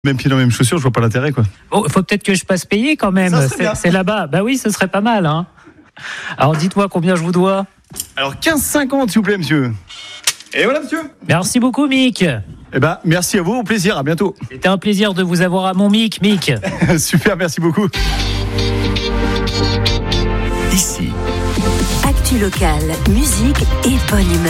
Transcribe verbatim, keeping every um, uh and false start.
Même pied dans les mêmes chaussures, je vois pas l'intérêt, quoi. Oh, faut peut-être que je passe payer quand même. C'est, c'est là-bas. Bah oui, ce serait pas mal, hein. Alors dites-moi combien je vous dois. Alors quinze cinquante, s'il vous plaît, monsieur. Et voilà, monsieur. Merci beaucoup, Mick. Eh ben, merci à vous, au plaisir, à bientôt. C'était un plaisir de vous avoir à mon Mick, Mick. Super, merci beaucoup. Ici. Actu locale, musique et bonne humeur.